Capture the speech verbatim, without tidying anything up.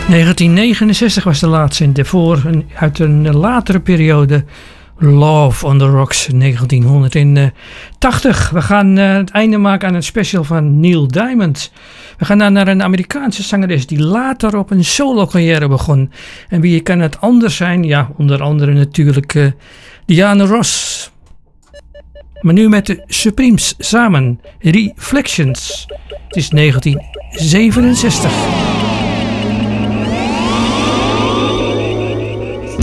negentien negenenzestig was de laatste en daarvoor een, uit een latere periode Love on the Rocks negentienhonderdtachtig. We gaan uh, het einde maken aan een special van Neil Diamond. We gaan dan naar een Amerikaanse zangeres die later op een solo carrière begon. En wie kan het anders zijn? Ja, onder andere natuurlijk uh, Diana Ross. Maar nu met de Supremes samen. Reflections. Het is negentien zevenenzestig.